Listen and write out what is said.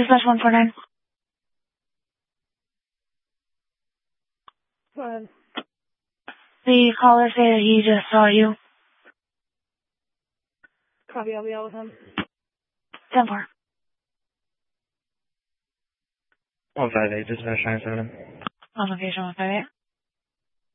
Dispatch 149. Go ahead. The caller said that he just saw you. Copy, I'll be out with him. 10-4. 158, dispatch 97. On location 158.